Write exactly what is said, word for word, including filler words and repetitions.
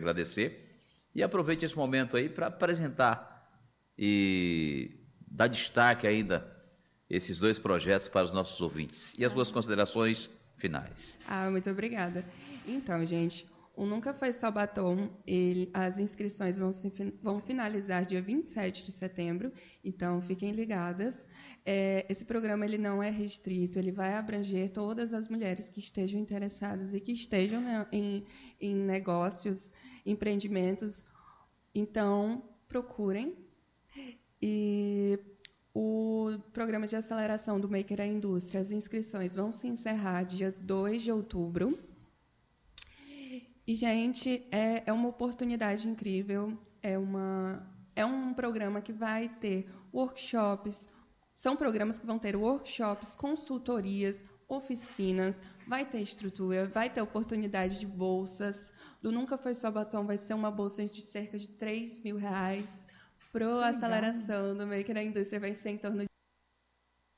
agradecer. E aproveite esse momento aí para apresentar e dar destaque ainda esses dois projetos para os nossos ouvintes. E as suas considerações finais. Ah, muito obrigada. Então, gente, o Nunca Foi Só Batom, ele, as inscrições vão, se, vão finalizar dia vinte e sete de setembro, então fiquem ligadas. É, esse programa ele não é restrito, ele vai abranger todas as mulheres que estejam interessadas e que estejam, né, em, em negócios, empreendimentos. Então, procurem. E o programa de aceleração do Maker à Indústria, as inscrições vão se encerrar dia dois de outubro. E, gente, é, é uma oportunidade incrível, é, uma, é um programa que vai ter workshops, são programas que vão ter workshops, consultorias, oficinas, vai ter estrutura, vai ter oportunidade de bolsas. Do Nunca Foi Só Batom vai ser uma bolsa de cerca de três mil reais. Para a aceleração do Maker à Indústria vai ser em torno de